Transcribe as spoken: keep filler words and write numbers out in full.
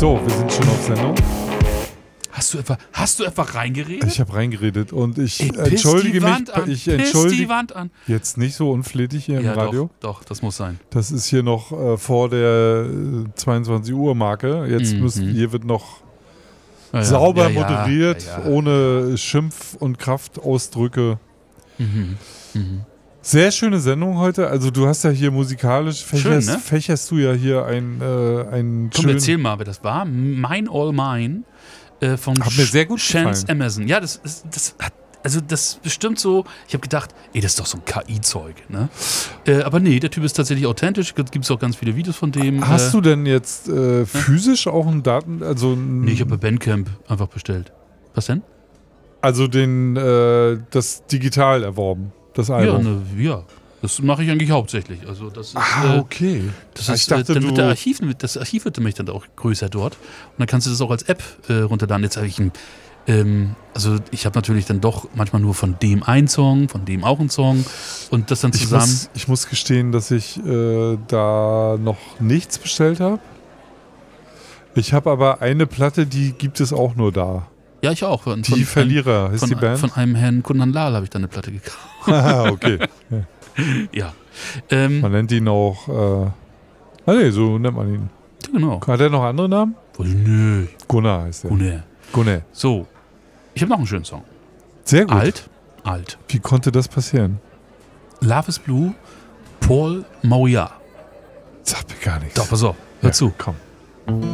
So, wir sind schon auf Sendung. Hast du etwa, hast du etwa reingeredet? Ich habe reingeredet und ich Ey, piss entschuldige die mich. Wand an. Ich Piss entschuldige die Wand an. Jetzt nicht so unflätig hier im Ja, Radio. Doch, doch, das muss sein. Das ist hier noch äh, vor der äh, zweiundzwanzig Uhr Marke. Jetzt Mhm. müssen, hier wird noch Ja, ja. sauber Ja, ja. moderiert, Ja, ja. ohne Schimpf- und Kraftausdrücke. Mhm. Mhm. Sehr schöne Sendung heute. Also du hast ja hier musikalisch, fächerst, Schön, ne? fächerst du ja hier ein, äh, ein Komm, schön... erzähl mal, wer das war. Mine All Mine äh, von Hat mir sehr gut Chance gefallen. Amazon. Ja, das ist, das hat, also das ist bestimmt so, ich habe gedacht, ey, das ist doch so ein K I-Zeug, ne? Äh, aber nee, der Typ ist tatsächlich authentisch, gibt es auch ganz viele Videos von dem. Hast äh, du denn jetzt äh, physisch auch einen Daten, also ein, Nee, ich habe bei Bandcamp einfach bestellt. Was denn? also den äh, das digital erworben, das Ja, Album? ne, ja. Das mache ich eigentlich hauptsächlich. Also das ist, Ah, äh, okay. das Ah, ist ich dachte, äh, dann du- wird der Archiv, das Archiv wird nämlich dann auch größer dort. Und dann kannst du das auch als App äh, runterladen. Jetzt habe ich ein, ähm, also ich habe natürlich dann doch manchmal nur von dem einen Song, von dem auch einen Song und das dann Ich zusammen. muss, ich muss gestehen, dass ich äh, da noch nichts bestellt habe. Ich habe aber eine Platte, die gibt es auch nur da. Ja, ich auch. Von, Die von, Verlierer, von, ist die von, Band? von einem Herrn Kundan Lal habe ich da eine Platte gekauft. Ah, okay. Ja. Ähm, Man nennt ihn auch, äh, ah nee, so nennt man ihn. genau. Hat er noch andere Namen? Oh, nö. Gunnar heißt er. Oh, nee. Gunnar. So. Ich habe noch einen schönen Song. Sehr gut. Alt. Alt. Wie konnte das passieren? Love is Blue. Paul Mauya. Sagt mir gar nichts. Doch, pass auf. Hör Ja, zu. Komm.